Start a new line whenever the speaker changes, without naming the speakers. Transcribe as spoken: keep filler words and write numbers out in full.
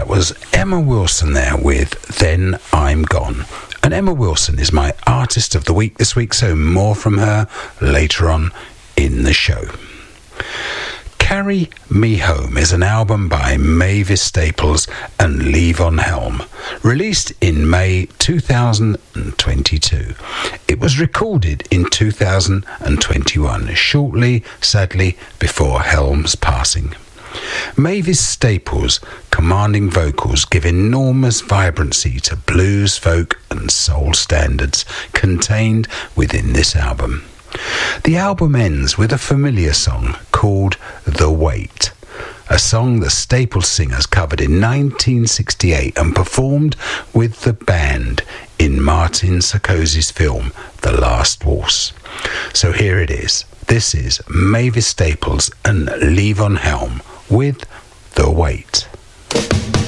was Emma Wilson there with Then I'm Gone. And Emma Wilson is my Artist of the Week this week, so more from her later on in the show. Carry Me Home is an album by Mavis Staples and Levon Helm, released in May two thousand twenty-two. It was recorded in two thousand twenty-one, shortly, sadly, before Helm's passing. Mavis Staples' commanding vocals give enormous vibrancy to blues, folk and soul standards contained within this album. The album ends with a familiar song called The Wait, a song the Staples singers covered in nineteen sixty-eight and performed with the band in Martin Scorsese's film The Last Waltz. So here it is. This is Mavis Staples and Levon Helm with The Wait.